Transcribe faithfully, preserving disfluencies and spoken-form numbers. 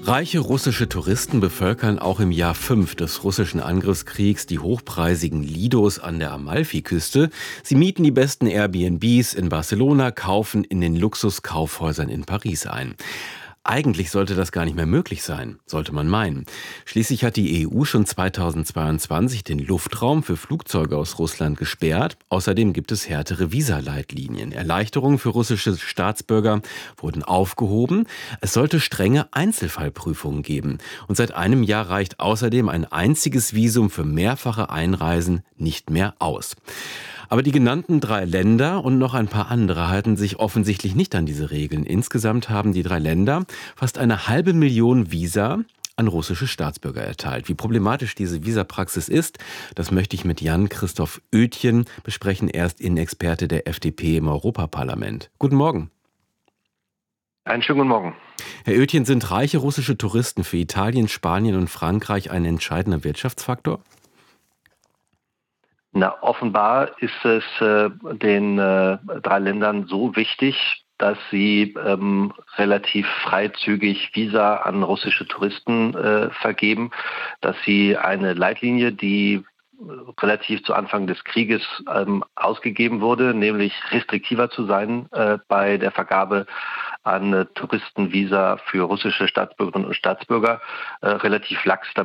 Reiche russische Touristen bevölkern auch im Jahr fünf des russischen Angriffskriegs die hochpreisigen Lidos an der Amalfiküste. Sie mieten die besten Airbnbs in Barcelona, kaufen in den Luxuskaufhäusern in Paris ein. Eigentlich sollte das gar nicht mehr möglich sein, sollte man meinen. Schließlich hat die E U schon zweitausendzweiundzwanzig den Luftraum für Flugzeuge aus Russland gesperrt. Außerdem gibt es härtere Visaleitlinien. Erleichterungen für russische Staatsbürger wurden aufgehoben. Es sollte strenge Einzelfallprüfungen geben. Und seit einem Jahr reicht außerdem ein einziges Visum für mehrfache Einreisen nicht mehr aus. Aber die genannten drei Länder und noch ein paar andere halten sich offensichtlich nicht an diese Regeln. Insgesamt haben die drei Länder fast eine halbe Million Visa an russische Staatsbürger erteilt. Wie problematisch diese Visapraxis ist, das möchte ich mit Jan-Christoph Oetjen besprechen. Er ist Innenexperte der F D P im Europaparlament. Guten Morgen. Einen schönen guten Morgen. Herr Oetjen, sind reiche russische Touristen für Italien, Spanien und Frankreich ein entscheidender Wirtschaftsfaktor? Na, offenbar ist es äh, den äh, drei Ländern so wichtig, dass sie ähm, relativ freizügig Visa an russische Touristen äh, vergeben, dass sie eine Leitlinie, die relativ zu Anfang des Krieges ähm, ausgegeben wurde, nämlich restriktiver zu sein äh, bei der Vergabe an äh, Touristenvisa für russische Staatsbürgerinnen und Staatsbürger, äh, relativ lax